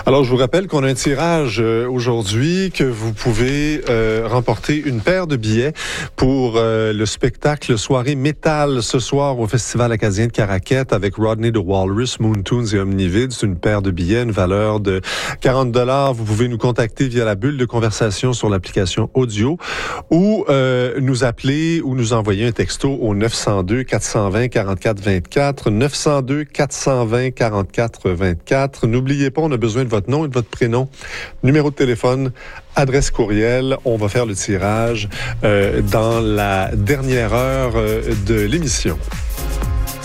Alors, je vous rappelle qu'on a un tirage aujourd'hui, que vous pouvez remporter une paire de billets pour le spectacle soirée métal ce soir au Festival acadien de Caraquette avec Rodney the Walrus, Moontoons et Omnivid. C'est une paire de billets, une valeur de 40$. Vous pouvez nous contacter via la bulle de conversation sur l'application audio ou nous appeler ou nous envoyer un texto au 902-420-4424, 902-420-4424. N'oubliez pas, on a besoin de votre nom et de votre prénom, numéro de téléphone, adresse courriel. On va faire le tirage dans la dernière heure de l'émission.